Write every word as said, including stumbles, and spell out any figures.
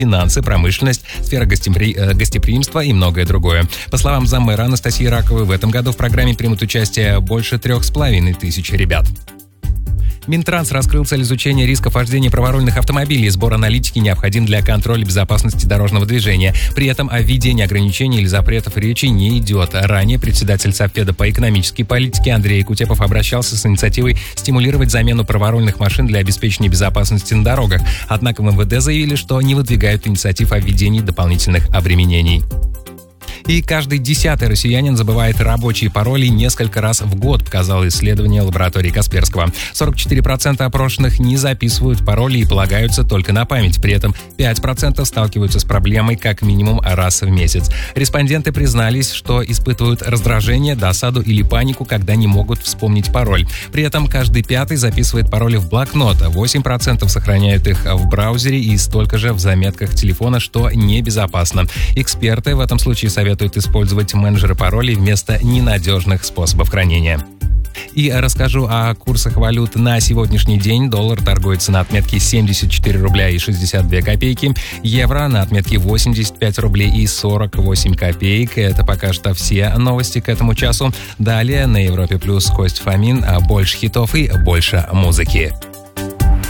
финансы, промышленность, сфера гостепри... гостеприимства и многое другое. По словам заммэра Анастасии Раковой, в этом году в программе примут участие больше трех с половиной тысяч ребят. Минтранс раскрыл цель изучения рисков вождения праворульных автомобилей. Сбор аналитики необходим для контроля безопасности дорожного движения. При этом о введении ограничений или запретов речи не идет. Ранее председатель Совфеда по экономической политике Андрей Кутепов обращался с инициативой стимулировать замену праворульных машин для обеспечения безопасности на дорогах. Однако в эм вэ дэ заявили, что не выдвигают инициатив о введении дополнительных обременений. И каждый десятый россиянин забывает рабочие пароли несколько раз в год, показало исследование лаборатории Касперского. сорок четыре процента опрошенных не записывают пароли и полагаются только на память. При этом пять процентов сталкиваются с проблемой как минимум раз в месяц. Респонденты признались, что испытывают раздражение, досаду или панику, когда не могут вспомнить пароль. При этом каждый пятый записывает пароли в блокнот, восемь процентов сохраняют их в браузере и столько же в заметках телефона, что небезопасно. Эксперты в этом случае советуют Советует использовать менеджеры паролей вместо ненадежных способов хранения. И расскажу о курсах валют на сегодняшний день. Доллар торгуется на отметке семьдесят четыре рубля и шестьдесят две копейки. Евро на отметке восемьдесят пять рублей и сорок восемь копеек. Это пока что все новости к этому часу. Далее на Европе Плюс Кость Фомин. Больше хитов и больше музыки.